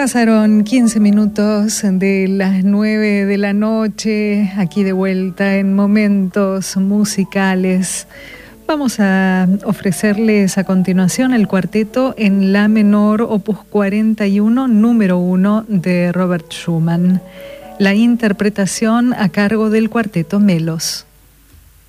Pasaron 15 minutos de las 9 de la noche, aquí de vuelta en Momentos Musicales. Vamos a ofrecerles a continuación el cuarteto en la menor, opus 41, número 1 de Robert Schumann. La interpretación a cargo del cuarteto Melos.